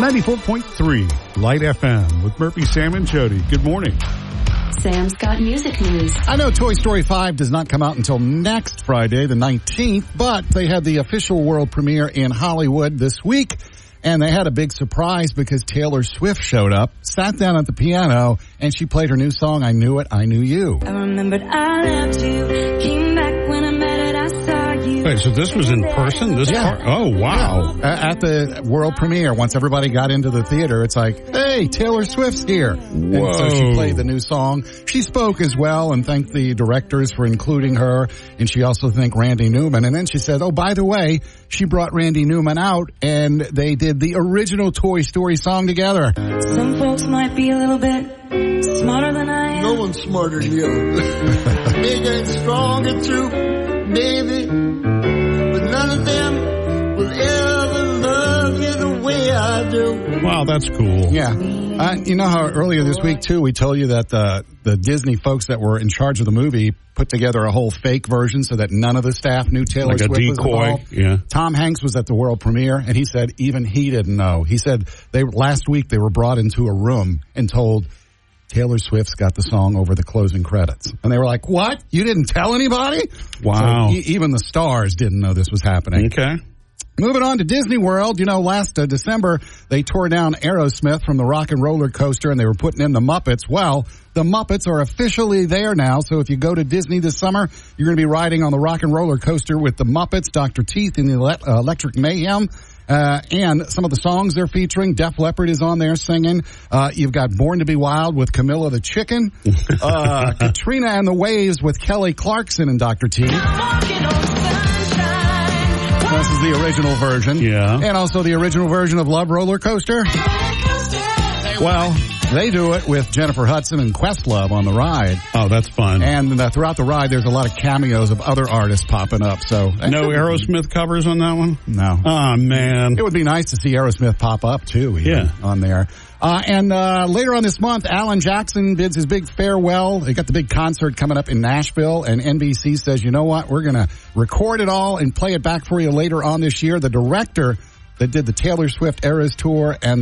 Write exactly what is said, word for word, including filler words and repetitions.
ninety-four point three Light F M with Murphy, Sam, and Jody. Good morning. Sam's got music news. I know Toy Story five does not come out until next Friday, the nineteenth, but they had the official world premiere in Hollywood this week, and they had a big surprise because Taylor Swift showed up, sat down at the piano, and she played her new song, I Knew It, I Knew You. I remembered I loved you, came back when I met it, I saw you. Wait, so this was in person? This Yeah. part? Oh, wow. Uh, at the world premiere, once everybody got into the theater, it's like, hey, Taylor Swift's here. Whoa. And so she played the new song. She spoke as well and thanked the directors for including her. And she also thanked Randy Newman. And then she said, oh, by the way, she brought Randy Newman out and they did the original Toy Story song together. Some folks might be a little bit smarter than I am. No one's smarter than you. Bigger and stronger too, maybe. But none of them will ever love you the way I do. Wow, that's cool. Yeah. Uh, you know how earlier this week, too, we told you that the, the Disney folks that were in charge of the movie put together a whole fake version so that none of the staff knew Taylor Like a Swift was decoy, involved. yeah. Tom Hanks was at the world premiere, and he said even he didn't know. He said they last week they were brought into a room and told Taylor Swift's got the song over the closing credits. And they were like, what? You didn't tell anybody? Wow. So e- even the stars didn't know this was happening. Okay. Moving on to Disney World, you know, last uh, December, they tore down Aerosmith from the Rock and Roller Coaster and they were putting in the Muppets. Well, the Muppets are officially there now, so if you go to Disney this summer, you're going to be riding on the Rock and Roller Coaster with the Muppets, Doctor Teeth, and the ele- uh, Electric Mayhem. Uh, and some of the songs they're featuring, Def Leppard is on there singing. Uh, you've got Born to be Wild with Camilla the Chicken. Uh, Katrina and the Waves with Kelly Clarkson and Doctor Teeth. This is the original version. Yeah. And also the original version of Love Roller Coaster. Well, they do it with Jennifer Hudson and Questlove on the ride. Oh, that's fun. And uh, throughout the ride, there's a lot of cameos of other artists popping up. So No Aerosmith covers on that one? No. Oh, man. It would be nice to see Aerosmith pop up, too, even, Yeah. on there. Uh, and uh, later on this month, Alan Jackson bids his big farewell. They got the big concert coming up in Nashville, and N B C says, you know what, we're going to record it all and play it back for you later on this year. The director that did the Taylor Swift Eras Tour and